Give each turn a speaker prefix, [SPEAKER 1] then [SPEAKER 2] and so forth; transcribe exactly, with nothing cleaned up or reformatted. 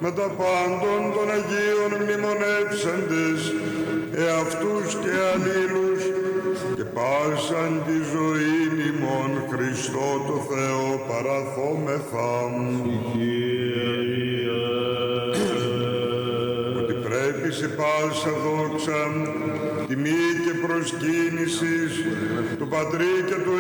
[SPEAKER 1] με τα πάντων των Αγίων μνημονεύσαντες, εαυτούς και αλλήλους, και πάσαν τη ζωή ημών Χριστό το Θεό παραθόμεθα. Ότι πρέπει σε πάσα δόξα, τιμή και προσκύνησης του Πατρί και του